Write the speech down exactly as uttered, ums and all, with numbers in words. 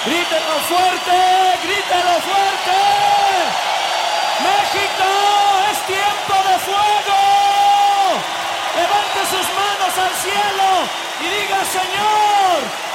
Grítelo fuerte, grítelo fuerte. México, es tiempo de fuego. Levante sus manos al cielo y diga: Señor,